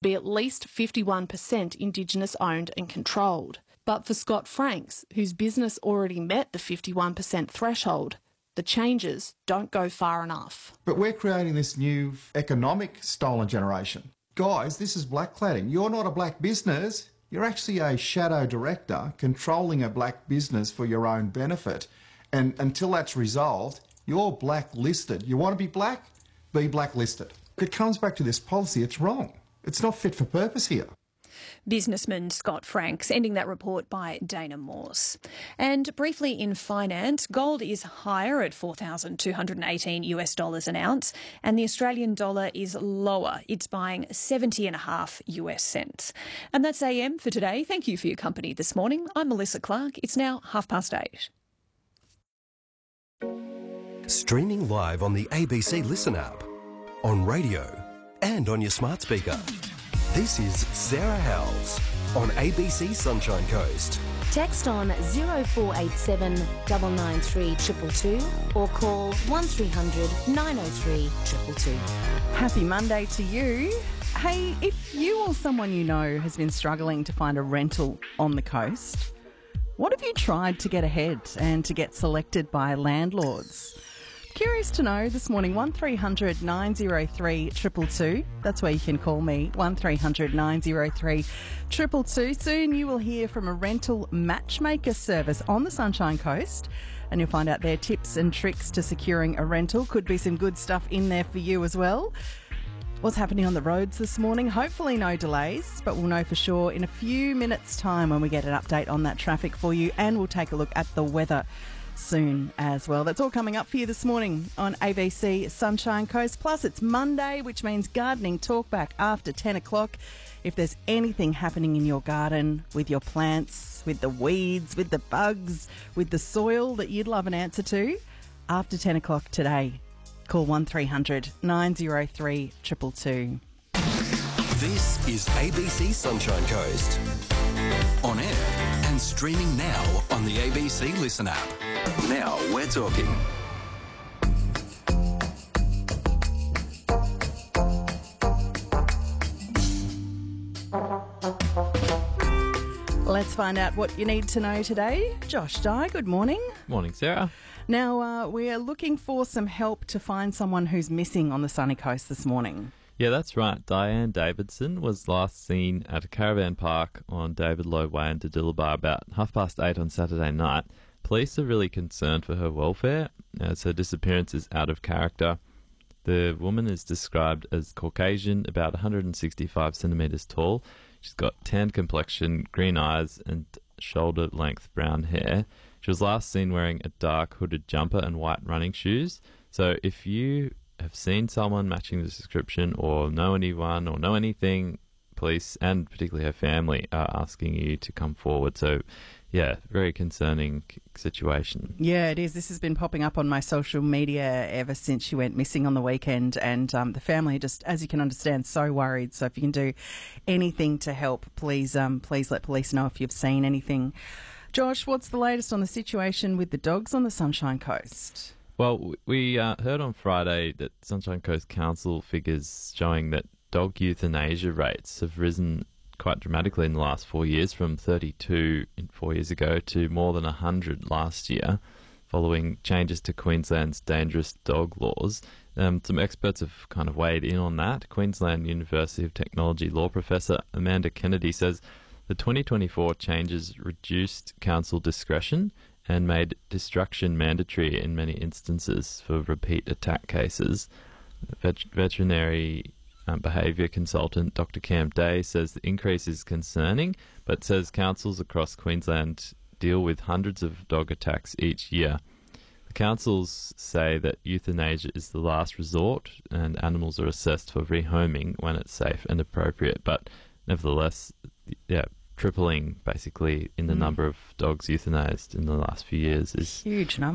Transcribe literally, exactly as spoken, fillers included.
be at least fifty-one percent Indigenous owned and controlled. But for Scott Franks, whose business already met the fifty-one percent threshold, the changes don't go far enough. But we're creating this new economic stolen generation. Guys, this is blackcladding. You're not a black business. You're actually a shadow director controlling a black business for your own benefit. And until that's resolved, you're blacklisted. You want to be black? Be blacklisted. It comes back to this policy. It's wrong. It's not fit for purpose here. Businessman Scott Franks, ending that report by Dana Morse. And briefly in finance, gold is higher at four thousand two hundred eighteen US dollars an ounce, and the Australian dollar is lower. It's buying seventy and a half US cents. And that's A M for today. Thank you for your company this morning. I'm Melissa Clark. It's now half past eight. Streaming live on the A B C Listen app, on radio and on your smart speaker. This is Sarah Howells on A B C Sunshine Coast. Text on zero four eight seven nine nine three two two two or call one three hundred nine oh three two two two. Happy Monday to you. Hey, if you or someone you know has been struggling to find a rental on the coast, what have you tried to get ahead and to get selected by landlords? Curious to know this morning, one three hundred nine oh three two two two. That's where you can call me, one three hundred nine oh three two two two. Soon you will hear from a rental matchmaker service on the Sunshine Coast, and you'll find out their tips and tricks to securing a rental. Could be some good stuff in there for you as well. What's happening on the roads this morning? Hopefully no delays, but we'll know for sure in a few minutes' time when we get an update on that traffic for you, and we'll take a look at the weather soon as well. That's all coming up for you this morning on A B C Sunshine Coast. Plus, it's Monday, which means gardening talk back after ten o'clock. If there's anything happening in your garden with your plants, with the weeds, with the bugs, with the soil that you'd love an answer to, after ten o'clock today, call one three hundred nine oh three two two two. This is A B C Sunshine Coast. On air and streaming now on the A B C Listen app. Now we're talking. Let's find out what you need to know today. Josh Dye, good morning. Morning, Sarah. Now, uh, we are looking for some help to find someone who's missing on the sunny coast this morning. Yeah, that's right. Diane Davidson was last seen at a caravan park on David Low Way in Diddillibah about half past eight on Saturday night. Police are really concerned for her welfare as her disappearance is out of character. The woman is described as Caucasian, about one hundred sixty-five centimetres tall. She's got tan complexion, green eyes and shoulder-length brown hair. She was last seen wearing a dark hooded jumper and white running shoes. So if you have seen someone matching the description or know anyone or know anything, police and particularly her family are asking you to come forward. So yeah, very concerning situation. Yeah, it is. This has been popping up on my social media ever since she went missing on the weekend, and um, the family are just, as you can understand, so worried. So if you can do anything to help, please um, please let police know if you've seen anything. Josh, what's the latest on the situation with the dogs on the Sunshine Coast? Well, we uh, heard on Friday that Sunshine Coast Council figures showing that dog euthanasia rates have risen quite dramatically in the last four years, from thirty-two in four years ago to more than one hundred last year, following changes to Queensland's dangerous dog laws. Um, some experts have kind of weighed in on that. Queensland University of Technology law professor Amanda Kennedy says the twenty twenty-four changes reduced council discretion and made destruction mandatory in many instances for repeat attack cases. Vet- veterinary Um, behaviour consultant Doctor Cam Day says the increase is concerning, but says councils across Queensland deal with hundreds of dog attacks each year. The councils say that euthanasia is the last resort and animals are assessed for rehoming when it's safe and appropriate, but nevertheless, yeah, tripling basically in the mm. number of dogs euthanized in the last few years is huge number.